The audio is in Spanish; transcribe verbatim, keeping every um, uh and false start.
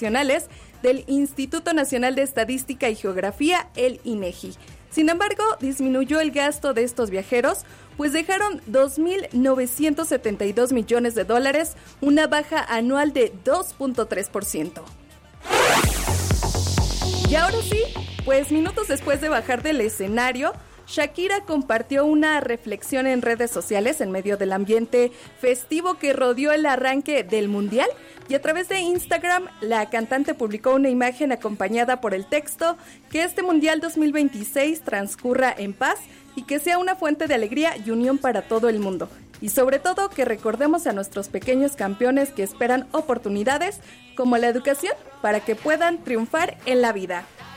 nacionales del Instituto Nacional de Estadística y Geografía, el INEGI. Sin embargo, disminuyó el gasto de estos viajeros, pues dejaron dos mil novecientos setenta y dos millones de dólares, una baja anual de dos punto tres por ciento. Y ahora sí, pues minutos después de bajar del escenario, Shakira compartió una reflexión en redes sociales en medio del ambiente festivo que rodeó el arranque del Mundial, y a través de Instagram la cantante publicó una imagen acompañada por el texto: que este Mundial dos mil veintiséis transcurra en paz y que sea una fuente de alegría y unión para todo el mundo. Y sobre todo que recordemos a nuestros pequeños campeones que esperan oportunidades como la educación para que puedan triunfar en la vida.